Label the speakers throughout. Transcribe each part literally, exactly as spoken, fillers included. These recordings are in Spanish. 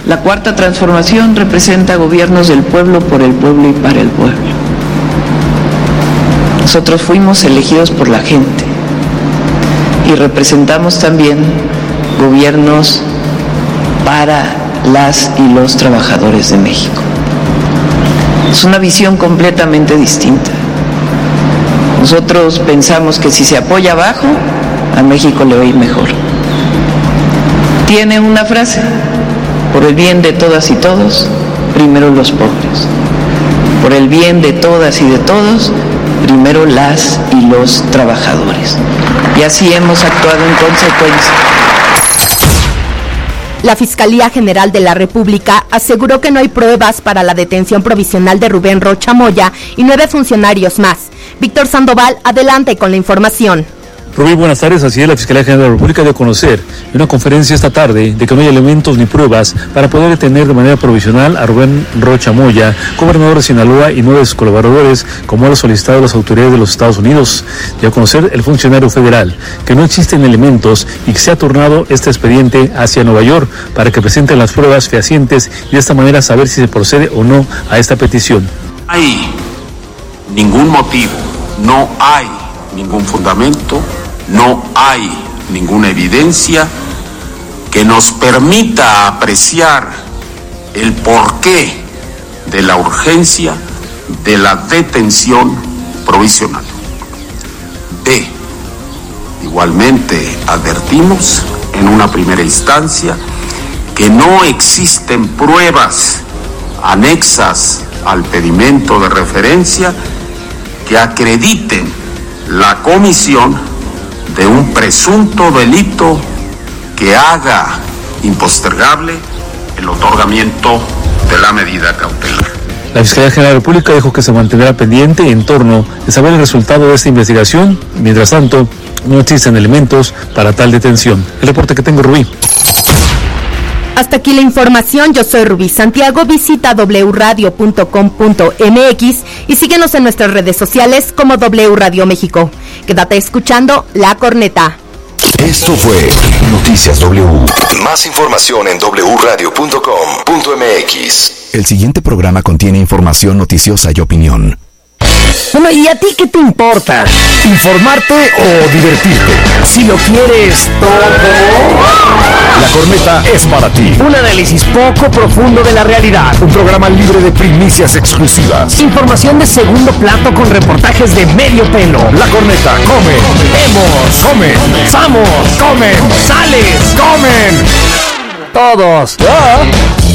Speaker 1: La cuarta transformación representa gobiernos del pueblo, por el pueblo y para el pueblo. Nosotros fuimos elegidos por la gente y representamos también gobiernos para las y los trabajadores de México. Es una visión completamente distinta. Nosotros pensamos que si se apoya abajo, a México le va a ir mejor. Tiene una frase: por el bien de todas y todos, primero los pobres. Por el bien de todas y de todos, primero las y los trabajadores. Y así hemos actuado en consecuencia.
Speaker 2: La Fiscalía General de la República aseguró que no hay pruebas para la detención provisional de Rubén Rocha Moya y nueve funcionarios más. Víctor Sandoval, adelante con la información.
Speaker 3: Rubí, buenas tardes. Así es, la Fiscalía General de la República dio a conocer en una conferencia esta tarde de que no hay elementos ni pruebas para poder detener de manera provisional a Rubén Rocha Moya, gobernador de Sinaloa, y nueve de sus colaboradores, como lo solicitado las autoridades de los Estados Unidos. Dio a conocer el funcionario federal que no existen elementos y que se ha turnado este expediente hacia Nueva York para que presenten las pruebas fehacientes y de esta manera saber si se procede o no a esta petición.
Speaker 4: No hay ningún motivo, no hay ningún fundamento, no hay ninguna evidencia que nos permita apreciar el porqué de la urgencia de la detención provisional. B. Igualmente advertimos en una primera instancia que no existen pruebas anexas al pedimento de referencia que acrediten la comisión de un presunto delito que haga impostergable el otorgamiento de la medida cautelar.
Speaker 3: La Fiscalía General de la República dijo que se mantendrá pendiente en torno a saber el resultado de esta investigación. Mientras tanto, no existen elementos para tal detención. El reporte que tengo, Rubí.
Speaker 2: Hasta aquí la información. Yo soy Rubí Santiago. Visita doble u radio punto com punto m x y síguenos en nuestras redes sociales como W Radio México. Quédate escuchando La Corneta.
Speaker 5: Esto fue Noticias W. Más información en doble u radio punto com punto m x. El siguiente programa contiene información noticiosa y opinión.
Speaker 6: Bueno, ¿y a ti qué te importa? ¿Informarte o divertirte? Si lo quieres todo, La Corneta es para ti. Un análisis poco profundo de la realidad. Un programa libre de primicias exclusivas. Información de segundo plato con reportajes de medio pelo. La Corneta, come, vemos, come, vamos, comen, sales, comen. Todos. ¿Ah?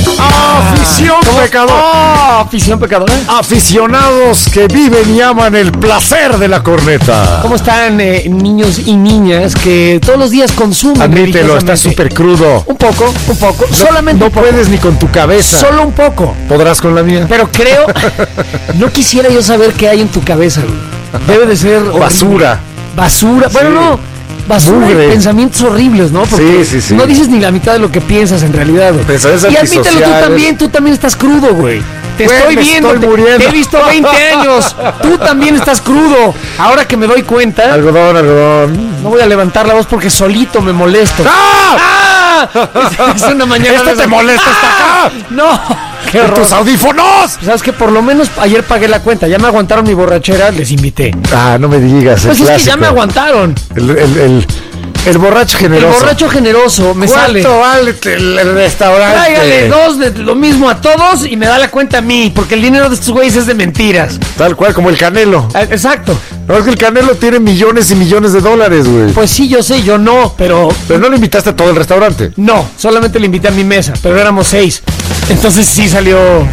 Speaker 6: Afición pecadora. Ah, afición pecadora. Aficionados que viven y aman el placer de la corneta. ¿Cómo están, eh, niños y niñas que todos los días consumen? Admítelo, está súper crudo. Un poco, un poco. No, solamente no puedes ni con tu cabeza. Solo un poco. Podrás con la mía. Pero creo, no quisiera yo saber qué hay en tu cabeza. Debe de ser basura. Horrible. Basura. Sí. Bueno, no. Basura y pensamientos horribles, ¿no? Porque sí, sí, sí. No dices ni la mitad de lo que piensas en realidad. Y admítelo tú también, tú también estás crudo, güey. Te güey, estoy viendo, estoy te, te he visto veinte años. Tú también estás crudo. Ahora que me doy cuenta. Algodón, algodón. No voy a levantar la voz porque solito me molesto. ¡Ah! ¡Ah! Es una mañana. ¿Esto te molesta hasta acá? No. ¡Qué horror! ¡Tus audífonos! Sabes que por lo menos ayer pagué la cuenta. Ya me aguantaron mi borrachera, les invité. Ah, no me digas. Pues es clásico. Que ya me aguantaron. El, el, el, el borracho generoso. El borracho generoso me sale. ¿Cuánto vale el, el restaurante? Tráigale dos de lo mismo a todos y me da la cuenta a mí, porque el dinero de estos güeyes es de mentiras. Tal cual, como el Canelo. Ah, exacto. No, es que el Canelo tiene millones y millones de dólares, güey. Pues sí, yo sé, yo no, pero... ¿Pero no le invitaste a todo el restaurante? No, solamente le invité a mi mesa, pero éramos seis. Entonces sí salió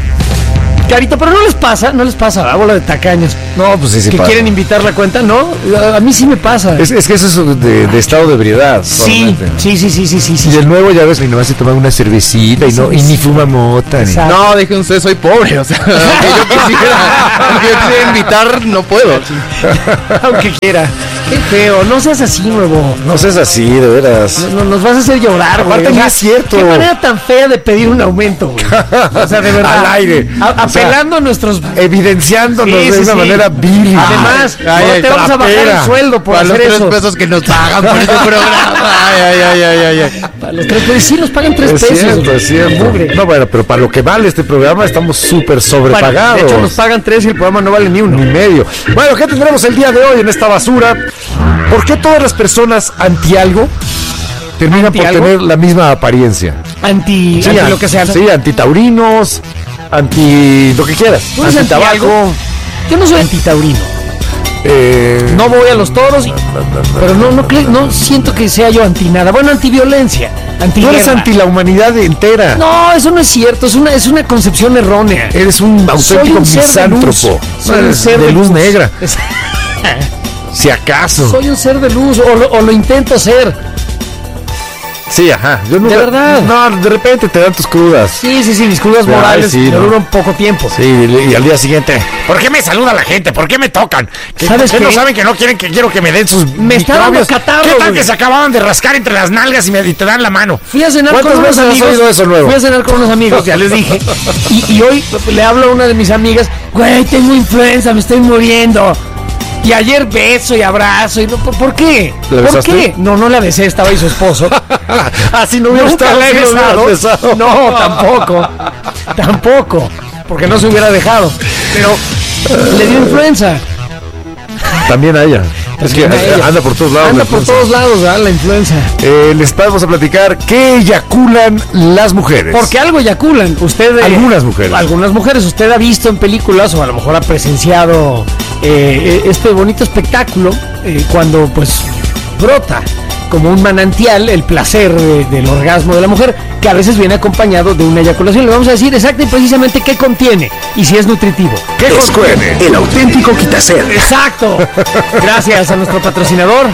Speaker 6: carito, pero no les pasa, no les pasa, la bola de tacaños. No, pues sí, sí que pasa. Quieren invitar la cuenta, ¿no? A, a mí sí me pasa. Es, es que eso es de, de estado de ebriedad. Sí, sí, sí, sí, sí, sí, sí. Y el nuevo, ya ves, mi nomás se toma una cervecita y no y ni fuma mota. Ni... No, dejen ustedes, soy pobre, o sea, aunque yo quisiera, aunque yo quisiera invitar, no puedo. Aunque quiera.
Speaker 7: Qué feo, no seas así, nuevo.
Speaker 6: No seas así, de veras.
Speaker 7: No, no, nos vas a hacer llorar, güey.
Speaker 6: Aparte, no es cierto.
Speaker 7: Qué manera tan fea de pedir un aumento, güey. O sea, de verdad.
Speaker 6: Al aire.
Speaker 7: A, apelando a nuestros...
Speaker 6: Evidenciándonos
Speaker 7: Sí,
Speaker 6: de
Speaker 7: sí,
Speaker 6: una
Speaker 7: sí.
Speaker 6: manera vil.
Speaker 7: Además,
Speaker 6: Ay,
Speaker 7: no
Speaker 6: ay,
Speaker 7: te vamos a bajar
Speaker 6: trapera.
Speaker 7: el sueldo por
Speaker 8: Para los
Speaker 7: hacer
Speaker 8: tres
Speaker 7: eso.
Speaker 8: pesos que nos pagan por este programa. Ay, ay, ay, ay, ay, ay.
Speaker 7: Para los tres pesos, sí nos pagan tres
Speaker 6: Es
Speaker 7: pesos.
Speaker 6: cierto,
Speaker 7: güey.
Speaker 6: es cierto.
Speaker 7: Mugre.
Speaker 6: No, bueno, pero para lo que vale este programa estamos súper sobrepagados.
Speaker 7: De hecho, nos pagan tres y el programa no vale ni uno.
Speaker 6: Ni medio. Bueno, ¿qué tendremos el día de hoy en esta basura? ¿Por qué todas las personas anti algo terminan
Speaker 7: ¿Anti
Speaker 6: por
Speaker 7: algo?
Speaker 6: tener la misma apariencia?
Speaker 7: Anti, anti
Speaker 6: an-
Speaker 7: lo que sea.
Speaker 6: Sí, anti-taurinos, anti lo que quieras.
Speaker 7: ¿Tú eres anti
Speaker 6: Anti-tabaco.
Speaker 7: algo? Yo no soy antitaurino.
Speaker 6: Eh,
Speaker 7: No voy a los toros, y- pero no, no, cre- no siento que sea yo anti nada. Bueno, antiviolencia, anti
Speaker 6: tú eres anti la humanidad entera.
Speaker 7: No, eso no es cierto, es una, es una concepción errónea.
Speaker 6: Eres un
Speaker 7: Soy
Speaker 6: auténtico
Speaker 7: un ser de luz.
Speaker 6: misántropo.
Speaker 7: Soy un
Speaker 6: Eres
Speaker 7: ser
Speaker 6: de
Speaker 7: de
Speaker 6: luz
Speaker 7: luz.
Speaker 6: negra.
Speaker 7: Es-
Speaker 6: Si acaso.
Speaker 7: Soy un ser de luz, o lo, o lo intento ser.
Speaker 6: Sí, ajá. Yo nunca-
Speaker 7: ¿De verdad?
Speaker 6: No, de repente te dan tus crudas.
Speaker 7: Sí, sí, sí, mis crudas
Speaker 6: Ay,
Speaker 7: morales
Speaker 6: sí,
Speaker 7: me
Speaker 6: ¿no?
Speaker 7: duran poco tiempo.
Speaker 6: Sí, y, y al día siguiente, ¿por qué me saluda la gente? ¿Por qué me tocan? ¿Qué,
Speaker 7: ¿Sabes
Speaker 6: ¿por qué
Speaker 7: qué?
Speaker 6: no saben que no quieren que quiero que me den sus
Speaker 7: Me está dando
Speaker 6: microbios?
Speaker 7: catarro,
Speaker 6: ¿Qué tal
Speaker 7: güey?
Speaker 6: que se acababan de rascar entre las nalgas y, me, y te dan la mano?
Speaker 7: Fui a cenar
Speaker 6: ¿Cuántas
Speaker 7: con unos
Speaker 6: veces has
Speaker 7: amigos.
Speaker 6: oído eso nuevo?
Speaker 7: Fui a cenar con unos amigos, ya les dije. Y, y hoy le hablo a una de mis amigas, güey, tengo influenza, me estoy muriendo. Y ayer beso y abrazo. Y no, ¿por, por qué?
Speaker 6: ¿La
Speaker 7: ¿Por
Speaker 6: besaste?
Speaker 7: qué? No, no la besé, estaba ahí su esposo.
Speaker 6: Así no hubiera
Speaker 7: Nunca
Speaker 6: estado
Speaker 7: la he
Speaker 6: si lo hubieras
Speaker 7: besado.
Speaker 6: besado.
Speaker 7: No, tampoco. Tampoco. Porque no se hubiera dejado. Pero le dio influenza.
Speaker 6: También a ella. Es que
Speaker 7: También a ella.
Speaker 6: anda por todos lados.
Speaker 7: Anda
Speaker 6: la
Speaker 7: por
Speaker 6: influenza.
Speaker 7: todos lados, ¿verdad? La influenza.
Speaker 6: Eh, les vamos a platicar qué eyaculan las mujeres.
Speaker 7: Porque algo eyaculan. Usted, eh,
Speaker 6: Algunas mujeres.
Speaker 7: Algunas mujeres. Usted ha visto en películas o a lo mejor ha presenciado eh, eh, este bonito espectáculo eh, cuando pues brota como un manantial el placer de- del orgasmo de la mujer, que a veces viene acompañado de una eyaculación. Le vamos a decir exacta y precisamente qué contiene y si es nutritivo.
Speaker 6: ¿Qué contiene?
Speaker 5: El auténtico quitacer.
Speaker 7: Exacto. Gracias a nuestro patrocinador.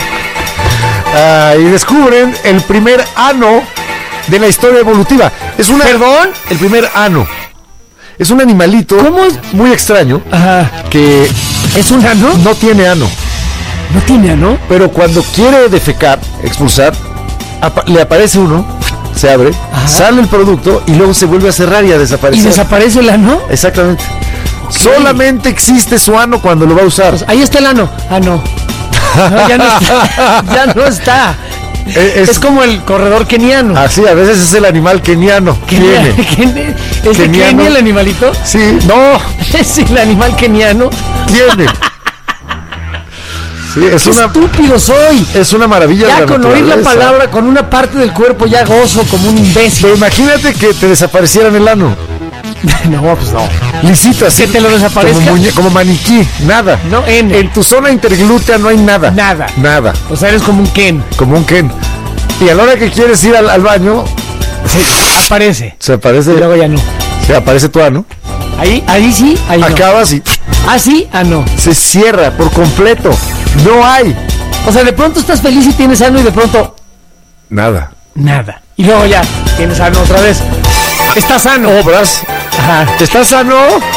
Speaker 6: Ah, y descubren el primer ano de la historia evolutiva. Es una.
Speaker 7: ¿Perdón?
Speaker 6: El primer ano. Es un animalito
Speaker 7: ¿Cómo es?
Speaker 6: muy extraño
Speaker 7: Ajá.
Speaker 6: que
Speaker 7: ¿Es un ano?
Speaker 6: no tiene ano.
Speaker 7: No tiene ano.
Speaker 6: Pero cuando quiere defecar, expulsar, apa- le aparece uno, se abre,
Speaker 7: Ajá.
Speaker 6: sale el producto y luego se vuelve a cerrar y a
Speaker 7: ¿Y
Speaker 6: desaparecer.
Speaker 7: desaparece el ano?
Speaker 6: Exactamente. Solamente existe su ano cuando lo va a usar.
Speaker 7: Pues ahí está el ano. Ah, no. No, ya no está. Ya no está.
Speaker 6: Eh,
Speaker 7: Es,
Speaker 6: es-
Speaker 7: como el corredor keniano.
Speaker 6: Así, a veces es el animal keniano.
Speaker 7: Kenia-
Speaker 6: Tiene.
Speaker 7: Ken- ¿Es de
Speaker 6: Keniano.
Speaker 7: Kenia el animalito?
Speaker 6: Sí,
Speaker 7: No, es el animal keniano.
Speaker 6: tiene. Sí, es
Speaker 7: ¡Qué
Speaker 6: una,
Speaker 7: estúpido soy!
Speaker 6: es una maravilla de
Speaker 7: Ya
Speaker 6: la
Speaker 7: con oír la
Speaker 6: naturaleza.
Speaker 7: palabra, con una parte del cuerpo ya gozo como un imbécil.
Speaker 6: Pero imagínate que te desaparecieran el ano.
Speaker 7: No, pues no.
Speaker 6: Lisito así.
Speaker 7: ¿Que te lo desaparezca?
Speaker 6: Como, muñe- como maniquí, nada.
Speaker 7: No, N.
Speaker 6: En tu zona interglútea no hay nada.
Speaker 7: Nada.
Speaker 6: Nada.
Speaker 7: O sea, eres como un Ken.
Speaker 6: Como un Ken. Y a la hora que quieres ir al, al baño,
Speaker 7: Se aparece.
Speaker 6: se aparece,
Speaker 7: Y luego ya no.
Speaker 6: se aparece tu ano.
Speaker 7: Ahí, ahí sí, ahí no.
Speaker 6: Acabas y
Speaker 7: Ah, sí, ah, no.
Speaker 6: se cierra por completo. No hay
Speaker 7: O sea, de pronto estás feliz y tienes ano y de pronto
Speaker 6: nada.
Speaker 7: nada. Y luego ya tienes ano otra vez. Estás sano.
Speaker 6: Obras.
Speaker 7: Ajá.
Speaker 6: ¿Estás sano?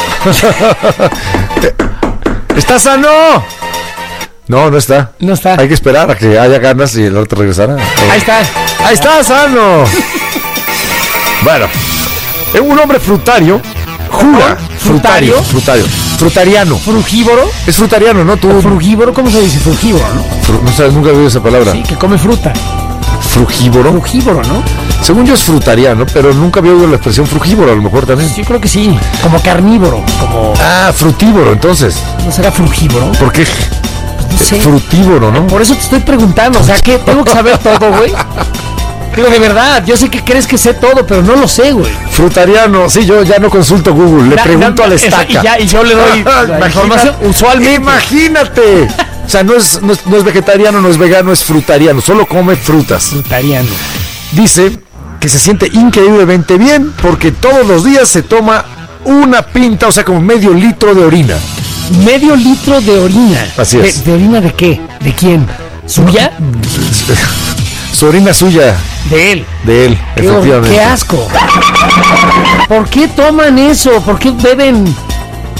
Speaker 6: ¿Estás sano? No, no está.
Speaker 7: No está.
Speaker 6: Hay que esperar a que haya ganas y el otro regresará.
Speaker 7: Ahí está.
Speaker 6: Ahí está, sano. Bueno, eh, un hombre frutario jura.
Speaker 7: ¿Frutario?
Speaker 6: Frutario. Frutariano.
Speaker 7: Frugívoro.
Speaker 6: Es frutariano, ¿no? Tú
Speaker 7: Frugívoro, ¿cómo se dice? Frugívoro, ¿no?
Speaker 6: fru- no sabes, nunca he oído esa palabra.
Speaker 7: Sí, que come fruta.
Speaker 6: Frugívoro.
Speaker 7: Frugívoro, ¿no?
Speaker 6: Según yo es frutariano, pero nunca había oído la expresión frugívoro, a lo mejor también.
Speaker 7: Yo creo que sí. Como carnívoro. Como.
Speaker 6: Ah, frutívoro, entonces.
Speaker 7: ¿No será frugívoro?
Speaker 6: ¿Por qué?
Speaker 7: No sé.
Speaker 6: Frutívoro, ¿no?
Speaker 7: Por eso te estoy preguntando. O sea, que tengo que saber todo, güey. Digo, de verdad, yo sé que crees que sé todo, pero no lo sé, güey.
Speaker 6: Frutariano, sí, yo ya no consulto Google, le
Speaker 7: Da-
Speaker 6: pregunto
Speaker 7: da-
Speaker 6: a la
Speaker 7: esa-
Speaker 6: estaca.
Speaker 7: y ya- y yo le doy la
Speaker 6: Imagina-
Speaker 7: información, usualmente.
Speaker 6: Imagínate. O sea, no es, no, es, no es vegetariano, no es vegano, es frutariano, solo come frutas.
Speaker 7: Frutariano.
Speaker 6: Dice que se siente increíblemente bien porque todos los días se toma una pinta, o sea, como medio litro de orina.
Speaker 7: Medio litro de orina.
Speaker 6: Así
Speaker 7: ¿De,
Speaker 6: es.
Speaker 7: de orina de qué? ¿De quién? ¿Suya?
Speaker 6: Su orina suya,
Speaker 7: De él.
Speaker 6: de él,
Speaker 7: Qué, hor-
Speaker 6: efectivamente.
Speaker 7: qué asco. ¿Por qué toman eso? ¿Por qué beben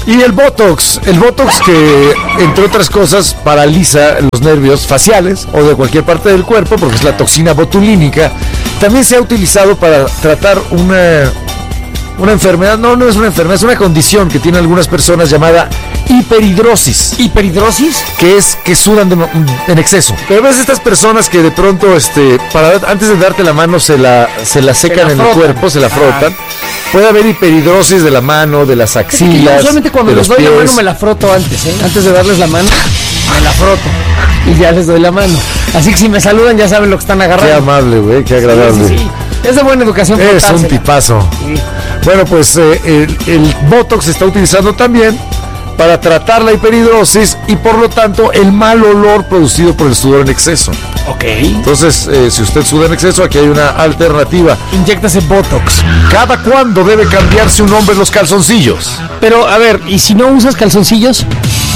Speaker 6: Y el Botox, el Botox que, entre otras cosas, paraliza los nervios faciales o de cualquier parte del cuerpo, porque es la toxina botulínica, también se ha utilizado para tratar una, una enfermedad, no, no es una enfermedad, es una condición que tienen algunas personas llamada hiperhidrosis.
Speaker 7: ¿Hiperhidrosis?
Speaker 6: Que es que sudan de, en exceso. Pero ves estas personas que de pronto, este, para antes de darte la mano se la, se la secan se la en el cuerpo, se la frotan. Ah. Puede haber hiperhidrosis de la mano, de las axilas.
Speaker 7: Usualmente cuando les doy pies. la mano me la froto antes, ¿eh? Antes de darles la mano, me la froto. Y ya les doy la mano. Así que si me saludan ya saben lo que están agarrando.
Speaker 6: Qué amable, güey, qué agradable. Sí, sí,
Speaker 7: sí. Es de buena educación.
Speaker 6: Es un tipazo. Sí. Bueno, pues eh, el, el Botox se está utilizando también para tratar la hiperhidrosis y por lo tanto el mal olor producido por el sudor en exceso.
Speaker 7: Ok.
Speaker 6: Entonces, eh, si usted suda en exceso, aquí hay una alternativa.
Speaker 7: Inyéctase Botox.
Speaker 6: ¿Cada cuándo debe cambiarse un hombre los calzoncillos?
Speaker 7: Pero, a ver, ¿y si no usas calzoncillos?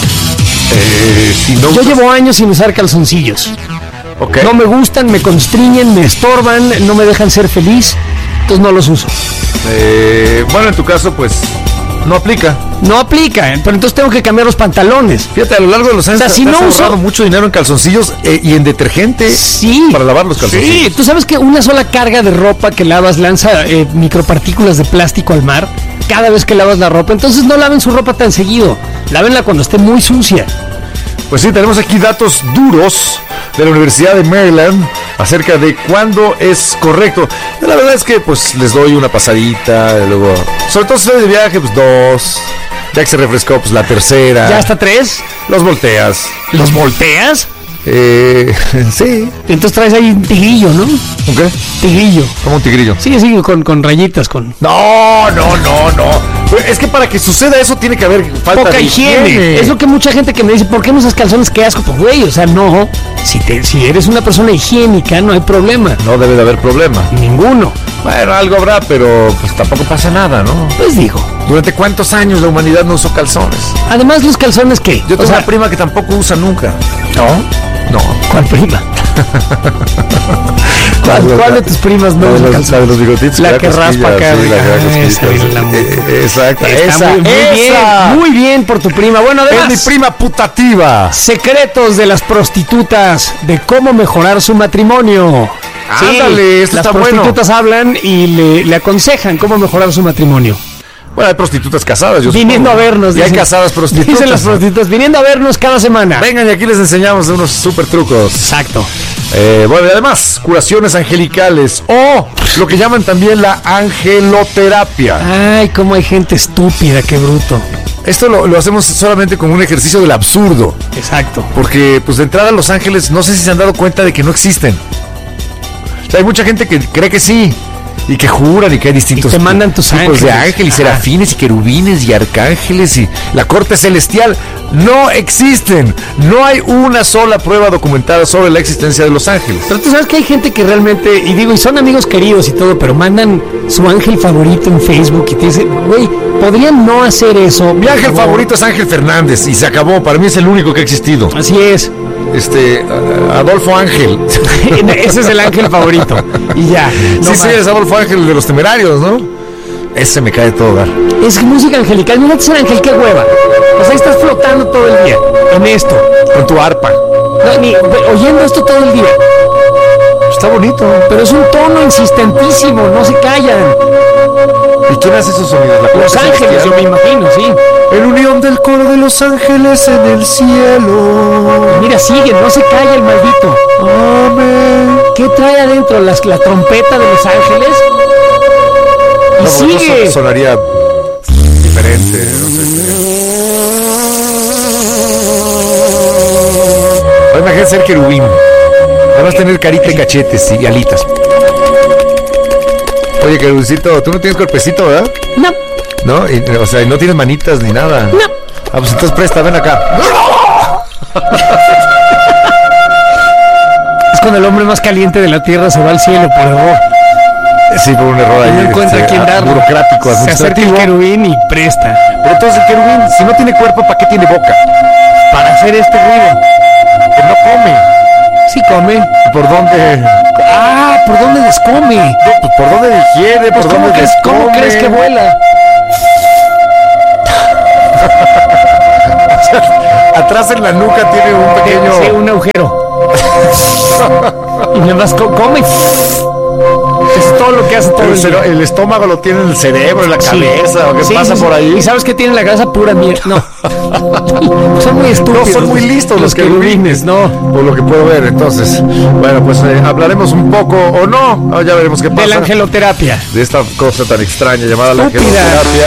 Speaker 6: Eh, si no
Speaker 7: Yo
Speaker 6: usas...
Speaker 7: llevo años sin usar calzoncillos.
Speaker 6: Okay.
Speaker 7: No me gustan, me constriñen, me estorban, no me dejan ser feliz, entonces no los uso.
Speaker 6: Eh, bueno, en tu caso, pues... No aplica.
Speaker 7: No aplica, pero entonces tengo que cambiar los pantalones.
Speaker 6: Fíjate, a lo largo de los años,
Speaker 7: o sea, si
Speaker 6: has
Speaker 7: no
Speaker 6: ahorrado
Speaker 7: uso
Speaker 6: mucho dinero en calzoncillos eh, y en detergente
Speaker 7: sí,
Speaker 6: para lavar los calzoncillos.
Speaker 7: Sí, tú sabes que una sola carga de ropa que lavas lanza eh, micropartículas de plástico al mar cada vez que lavas la ropa. Entonces no laven su ropa tan seguido. Lávenla cuando esté muy sucia.
Speaker 6: Pues sí, tenemos aquí datos duros de la Universidad de Maryland acerca de cuándo es correcto. La verdad es que pues les doy una pasadita, luego, sobre todo si estoy de viaje, pues dos. Ya que se refrescó, pues la tercera.
Speaker 7: ¿Ya hasta tres?
Speaker 6: Los volteas.
Speaker 7: ¿Los volteas?
Speaker 6: Eh, sí.
Speaker 7: Entonces traes ahí un tigrillo, ¿no?
Speaker 6: ¿Un qué?
Speaker 7: Tigrillo.
Speaker 6: ¿Cómo un tigrillo?
Speaker 7: Sí, sí, con, con rayitas, con...
Speaker 6: No, no, no, no. Es que para que suceda eso tiene que haber falta
Speaker 7: poca
Speaker 6: de higiene.
Speaker 7: higiene. Es lo que mucha gente que me dice, ¿por qué no usas calzones? Qué asco. Pues güey, o sea, no. Si, te, si eres una persona higiénica, no hay problema.
Speaker 6: No debe de haber problema.
Speaker 7: Ninguno.
Speaker 6: Bueno, algo habrá, pero pues tampoco pasa nada, ¿no?
Speaker 7: Pues digo.
Speaker 6: ¿Durante cuántos años la humanidad no usó calzones?
Speaker 7: Además, los calzones, ¿qué?
Speaker 6: Yo tengo o sea, una prima que tampoco usa nunca.
Speaker 7: ¿No?
Speaker 6: No.
Speaker 7: ¿Cuál prima? ¿Cuál, ¿Cuál de tus primas no usa calzones?
Speaker 6: La de los bigotitos.
Speaker 7: La que raspa acá.
Speaker 6: Sí, la
Speaker 7: esa, la
Speaker 6: eh, exacto.
Speaker 7: Está
Speaker 6: esa,
Speaker 7: muy, muy
Speaker 6: esa.
Speaker 7: bien, muy bien por tu prima. Bueno, además,
Speaker 6: es mi prima putativa.
Speaker 7: Secretos de las prostitutas de cómo mejorar su matrimonio.
Speaker 6: Ándale,
Speaker 7: sí,
Speaker 6: esto
Speaker 7: las
Speaker 6: está
Speaker 7: prostitutas
Speaker 6: bueno.
Speaker 7: hablan y le, le aconsejan cómo mejorar su matrimonio.
Speaker 6: Bueno, hay prostitutas casadas, yo
Speaker 7: viniendo
Speaker 6: supongo.
Speaker 7: a vernos.
Speaker 6: Y hay casadas prostitutas.
Speaker 7: Dicen las prostitutas, viniendo a vernos cada semana.
Speaker 6: Vengan y aquí les enseñamos unos super trucos.
Speaker 7: Exacto.
Speaker 6: Eh, bueno, y además, curaciones angelicales o lo que llaman también la angeloterapia.
Speaker 7: Ay, cómo hay gente estúpida, qué bruto.
Speaker 6: Esto lo, lo hacemos solamente como un ejercicio del absurdo.
Speaker 7: Exacto.
Speaker 6: Porque, pues de entrada, los ángeles, no sé si se han dado cuenta de que no existen. O sea, hay mucha gente que cree que sí. Y que juran y que hay distintos
Speaker 7: y te mandan tus
Speaker 6: tipos
Speaker 7: ángeles.
Speaker 6: de ángeles, y serafines y querubines y arcángeles y la corte celestial. No existen. No hay una sola prueba documentada sobre la existencia de los ángeles.
Speaker 7: Pero tú sabes que hay gente que realmente, y digo, y son amigos queridos y todo, pero mandan su ángel favorito en Facebook y te dicen, güey, podrían no hacer eso.
Speaker 6: Mi ángel favor? favorito es Ángel Fernández y se acabó. Para mí es el único que ha existido.
Speaker 7: Así es.
Speaker 6: Este, Adolfo Ángel.
Speaker 7: Ese es el ángel favorito. Y ya.
Speaker 6: No sí, más. sí, es Adolfo Ángel de los Temerarios, ¿no? Ese me cae todo dar.
Speaker 7: Es música angelical. Mira, ese ángel, qué hueva. O sea, estás flotando todo el día en esto.
Speaker 6: Con tu arpa.
Speaker 7: No, ni, oyendo esto todo el día.
Speaker 6: Está bonito.
Speaker 7: Pero es un tono insistentísimo, no se callan.
Speaker 6: ¿Y quién hace esos sonidos?
Speaker 7: ¿La los ángeles, yo me imagino, sí.
Speaker 6: El unión del coro de los ángeles en el cielo.
Speaker 7: Y mira, sigue, no se calla el maldito.
Speaker 6: Amén.
Speaker 7: ¿Qué trae adentro? ¿La, la trompeta de los ángeles? Y
Speaker 6: no,
Speaker 7: sigue.
Speaker 6: No sonaría diferente, no sé qué. Imagínate ser querubín. Además tener carita y cachetes y alitas. Oye, querubincito, tú no tienes cuerpecito, ¿verdad?
Speaker 7: No.
Speaker 6: ¿No? Y, o sea, no tienes manitas ni nada.
Speaker 7: No.
Speaker 6: Ah, pues entonces presta, ven acá.
Speaker 7: Es cuando el hombre más caliente de la tierra se va al cielo por error.
Speaker 6: Sí, por un error ahí.
Speaker 7: No encuentra
Speaker 6: este,
Speaker 7: quién darlo.
Speaker 6: Burocrático,
Speaker 7: se acerca el querubín y presta.
Speaker 6: Pero entonces el querubín, si no tiene cuerpo, ¿para qué tiene boca?
Speaker 7: Para hacer este ruido.
Speaker 6: Que no come.
Speaker 7: Sí come.
Speaker 6: ¿Por dónde?
Speaker 7: Ah, ¿por dónde descome?
Speaker 6: No, pues, ¿por dónde digiere?
Speaker 7: Pues
Speaker 6: ¿Por
Speaker 7: ¿cómo
Speaker 6: dónde
Speaker 7: crees,
Speaker 6: descome?
Speaker 7: ¿Cómo crees que vuela?
Speaker 9: Atrás en la nuca tiene un pequeño...
Speaker 7: Sí, un agujero. Y nada más co- come. Es todo lo que hace todo
Speaker 9: el,
Speaker 7: el
Speaker 9: cero-
Speaker 7: día.
Speaker 9: el estómago lo tiene en el cerebro, en la
Speaker 7: Sí.
Speaker 9: cabeza, o qué
Speaker 7: Sí,
Speaker 9: pasa
Speaker 7: sí,
Speaker 9: por
Speaker 7: sí.
Speaker 9: ahí.
Speaker 7: Y sabes que tiene la cabeza pura mierda. No. Son muy estúpidos.
Speaker 9: No, son muy listos los,
Speaker 7: los querubines, no.
Speaker 9: Por lo que puedo ver, entonces. Bueno, pues eh, hablaremos un poco, o no, ah, ya veremos qué pasa.
Speaker 7: De la angeloterapia.
Speaker 9: De esta cosa tan extraña llamada la
Speaker 7: Estúpida.
Speaker 9: angeloterapia.